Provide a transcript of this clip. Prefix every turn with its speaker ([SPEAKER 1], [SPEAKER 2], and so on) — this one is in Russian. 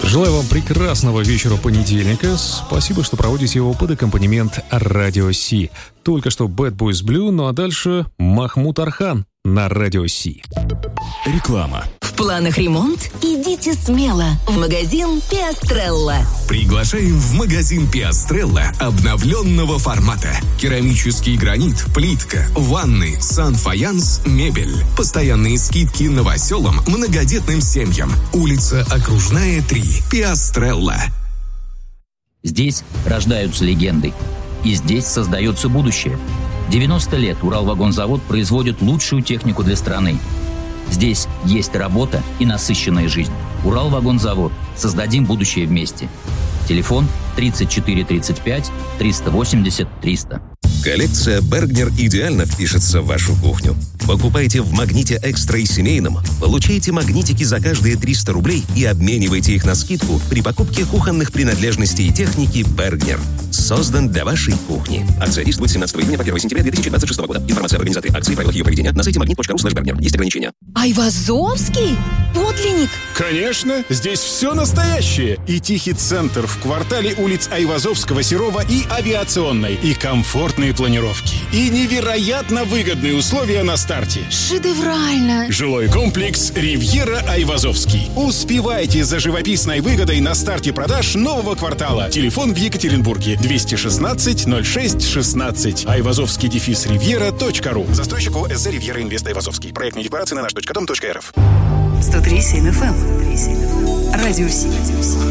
[SPEAKER 1] Желаю вам прекрасного вечера понедельника. Спасибо, что проводите его под аккомпанемент Радио Си. Только что Bad Boys Blue, ну а дальше Махмуд Архан на Радио Си.
[SPEAKER 2] Реклама.
[SPEAKER 3] В планах ремонт? Идите смело в магазин Пиастрелла.
[SPEAKER 2] Приглашаем в магазин Пиастрелла обновленного формата. Керамический гранит, плитка, ванны, сан-фаянс, мебель. Постоянные скидки новоселам, многодетным семьям. Улица Окружная, 3. Пиастрелла.
[SPEAKER 4] Здесь рождаются легенды. И здесь создается будущее. 90 лет Уралвагонзавод производит лучшую технику для страны. Здесь есть работа и насыщенная жизнь. Уралвагонзавод. Создадим будущее вместе. Телефон 34 35 380 300.
[SPEAKER 5] Коллекция «Бергнер» идеально впишется в вашу кухню. Покупайте в «Магните Экстра» и семейном, получайте магнитики за каждые 300 рублей и обменивайте их на скидку при покупке кухонных принадлежностей и техники «Бергнер». Создан для вашей кухни. Акция действует с 17 июня по 1 сентября 2026 года. Информация об организации акции и правилах ее проведения на сайте magnet.ru/Bergner. Есть ограничения.
[SPEAKER 3] Айвазовский? Подлинник?
[SPEAKER 6] Конечно, здесь все настоящее. И тихий центр в квартале улиц Айвазовского, Серова и Авиационной. И комфортные планировки. И невероятно выгодные условия на старте.
[SPEAKER 3] Шедеврально.
[SPEAKER 6] Жилой комплекс «Ривьера Айвазовский». Успевайте за живописной выгодой на старте продаж нового квартала. Телефон в Екатеринбурге 216 06 16. Айвазовский-ривьера.ру. Застройщик ОСЗ «Ривьера Инвест Айвазовский». Проектные декларации на наш.дом.рф.
[SPEAKER 7] 103.7 FM. Радио Си.